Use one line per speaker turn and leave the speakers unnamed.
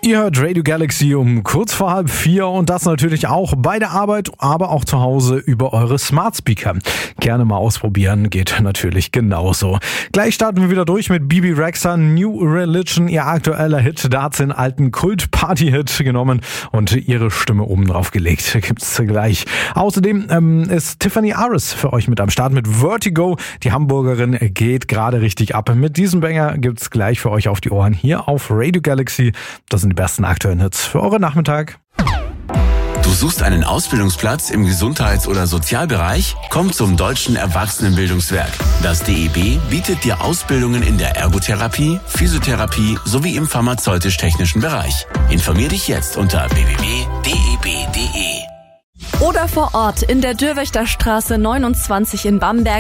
Ihr hört Radio Galaxy um kurz vor 3:30 und das natürlich auch bei der Arbeit, aber auch zu Hause über eure Smart Speaker. Gerne mal ausprobieren, geht natürlich genauso. Gleich starten wir wieder durch mit Bebe Rexha, New Religion, ihr aktueller Hit. Da hat sie einen alten Kult-Party-Hit genommen und ihre Stimme oben drauf gelegt. Gibt's gleich. Außerdem ist Tiffany Aris für euch mit am Start mit Vertigo. Die Hamburgerin geht gerade richtig ab. Mit diesem Banger gibt's gleich für euch auf die Ohren hier auf Radio Galaxy. Das sind die besten aktuellen Hits für euren Nachmittag.
Du suchst einen Ausbildungsplatz im Gesundheits- oder Sozialbereich? Komm zum Deutschen Erwachsenenbildungswerk. Das DEB bietet dir Ausbildungen in der Ergotherapie, Physiotherapie sowie im pharmazeutisch-technischen Bereich. Informier dich jetzt unter www.deb.de.
Oder vor Ort in der Dürrwächterstraße 29 in Bamberg